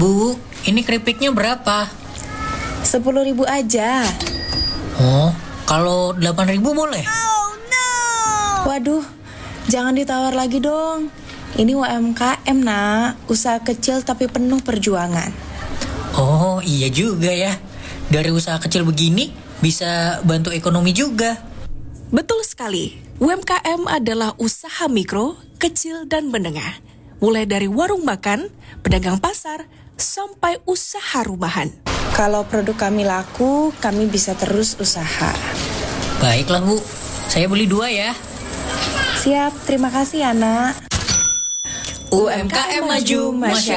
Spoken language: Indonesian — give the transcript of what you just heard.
Bu, ini keripiknya berapa? 10.000 aja. Oh, kalau 8.000 boleh? Waduh, jangan ditawar lagi dong. Ini UMKM, nak. Usaha kecil tapi penuh perjuangan. Oh, iya juga ya. Dari usaha kecil begini, bisa bantu ekonomi juga. Betul sekali. UMKM adalah usaha mikro, kecil, dan menengah. Mulai dari warung makan, pedagang pasar, sampai usaha rumahan. Kalau produk kami laku, kami bisa terus usaha. Baiklah, Bu. Saya beli 2 ya. Siap, terima kasih, anak. UMKM maju, masyarakat